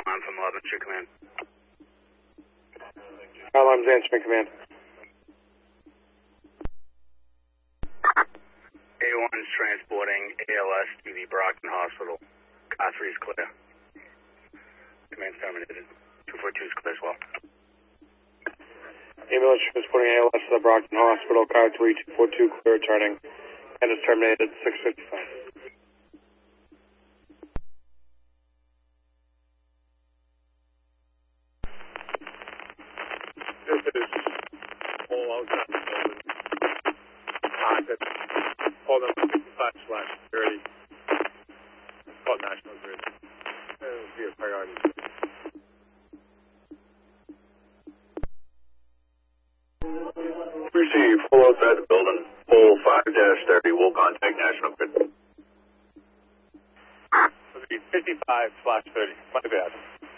alarm from 11, your command. Alarm's answering command. A1's transporting ALS TV Brockton Hospital. Car 3 is clear. Command's terminated. 242 is clear as well. Ambulance transporting ALS to the Brockton Hospital. Car 3, 242 clear returning. And is terminated 6:55. This is all outside the building. Pocket. Call number 55/30. Call National Grid. It'll be a priority. Receive full outside the building. Pole 5-30 will contact National Grid. It'll be 55/30. My bad.